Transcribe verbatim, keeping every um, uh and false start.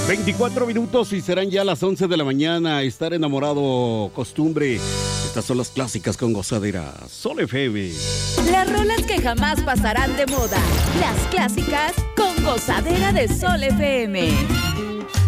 veinticuatro minutos y serán ya las once de la mañana. Estar enamorado, costumbre. Estas son las clásicas con gozadera. Sol F M. Las rolas que jamás pasarán de moda. Las clásicas con gozadera de Sol F M.